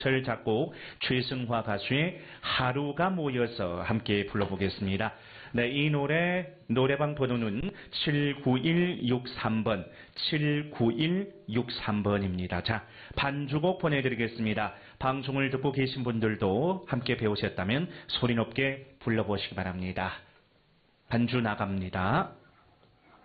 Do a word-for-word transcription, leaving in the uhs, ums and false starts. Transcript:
절 작곡 최승화 가수의 하루가 모여서 함께 불러보겠습니다. 네, 이 노래 노래방 번호는 칠구일육삼 번 칠구일육삼 번입니다. 자, 반주곡 보내드리겠습니다. 방송을 듣고 계신 분들도 함께 배우셨다면 소리 높게 불러보시기 바랍니다. 반주 나갑니다.